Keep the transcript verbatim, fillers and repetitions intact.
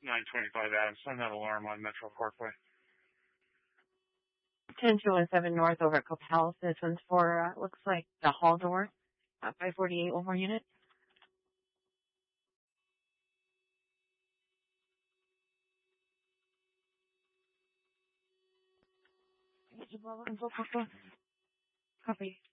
nine twenty-five Adams. Send that alarm on Metro Parkway. ten two one seven North over at Copal. This one's for, uh, looks like the hall door. Uh, five forty-eight, one more unit. Copy.